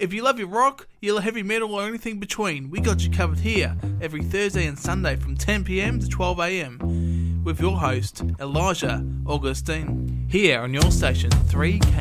If you love your rock, your heavy metal or anything between, we got you covered here every Thursday and Sunday from 10pm to 12am with your host, Elijah Augustine, here on your station 3K.